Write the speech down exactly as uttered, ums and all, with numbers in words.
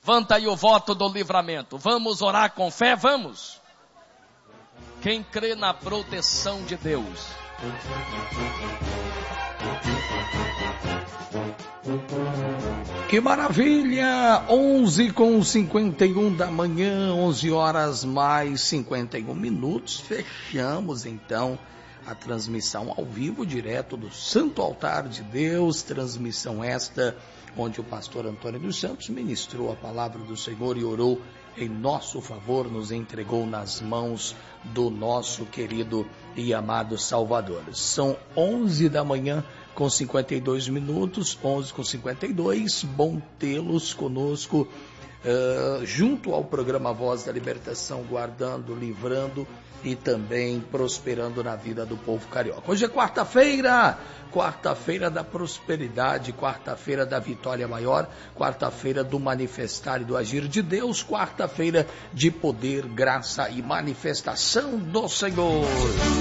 Levanta aí o voto do livramento. Vamos orar com fé? Vamos. Quem crê na proteção de Deus. Que maravilha! onze com cinquenta e um da manhã, onze horas mais cinquenta e um minutos. Fechamos então a transmissão ao vivo, direto do Santo Altar de Deus. Transmissão esta onde o pastor Antônio dos Santos ministrou a palavra do Senhor e orou em nosso favor, nos entregou nas mãos do nosso querido e amado Salvador. São onze da manhã com cinquenta e dois minutos, onze com cinquenta e dois, bom tê-los conosco, uh, junto ao programa Voz da Libertação, guardando, livrando e também prosperando na vida do povo carioca. Hoje é quarta-feira, quarta-feira da prosperidade, quarta-feira da vitória maior, quarta-feira do manifestar e do agir de Deus, quarta-feira de poder, graça e manifestação do Senhor.